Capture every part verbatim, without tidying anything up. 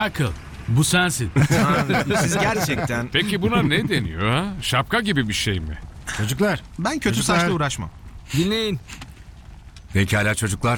Akıl. Bu sensin. Siz gerçekten... Peki buna ne deniyor ha? Şapka gibi bir şey mi? Çocuklar. Ben kötü Çocuklar. saçla uğraşmam. Dinleyin. Pekala çocuklar.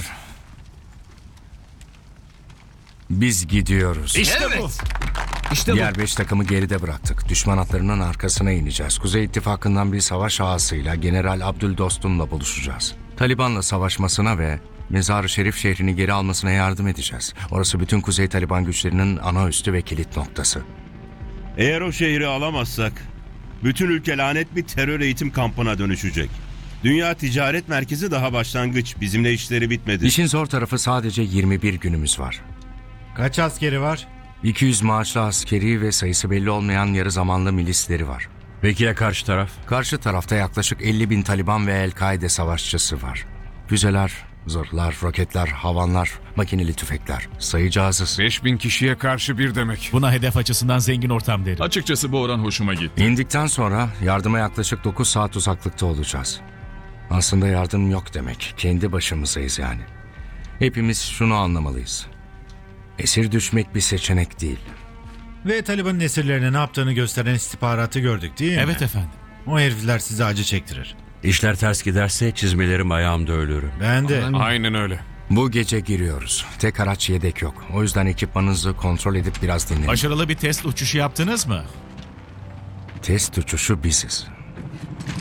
Biz gidiyoruz. İşte bu. İşte Diğer beş takımı geride bıraktık. Düşman hatlarının arkasına ineceğiz. Kuzey İttifakı'ndan bir savaş ağasıyla General Abdüldostum'la buluşacağız. Taliban'la savaşmasına ve Mezar-ı Şerif şehrini geri almasına yardım edeceğiz. Orası bütün Kuzey Taliban güçlerinin ana üstü ve kilit noktası. Eğer o şehri alamazsak, bütün ülke lanet bir terör eğitim kampına dönüşecek. Dünya ticaret merkezi daha başlangıç. Bizimle işleri bitmedi. İşin zor tarafı sadece yirmi bir günümüz var. Kaç askeri var? iki yüz maaşlı askeri ve sayısı belli olmayan yarı zamanlı milisleri var. Peki ya karşı taraf? Karşı tarafta yaklaşık elli bin Taliban ve El-Kaide savaşçısı var. Füzeler, zırhlar, roketler, havanlar, makineli tüfekler. Sayı cazız. beş bin kişiye karşı bir demek. Buna hedef açısından zengin ortam derim. Açıkçası bu oran hoşuma gitti. İndikten sonra yardıma yaklaşık dokuz saat uzaklıkta olacağız. Aslında yardım yok demek. Kendi başımızayız yani. Hepimiz şunu anlamalıyız. Esir düşmek bir seçenek değil. Ve Taliban'ın esirlerine ne yaptığını gösteren istihbaratı gördük değil mi? Evet efendim. O herifler size acı çektirir. İşler ters giderse çizmelerim ayağımda ölürüm. Ben de. Aynen öyle. Bu gece giriyoruz. Tek araç yedek yok. O yüzden ekipmanınızı kontrol edip biraz dinlenin. Başarılı bir test uçuşu yaptınız mı? Test uçuşu biziz.